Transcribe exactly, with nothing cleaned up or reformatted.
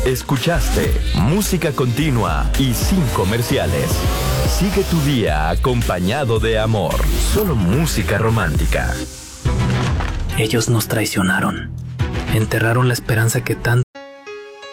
Escuchaste música continua y sin comerciales. Sigue tu día acompañado de amor. Solo música romántica. Ellos nos traicionaron. Enterraron la esperanza que tanto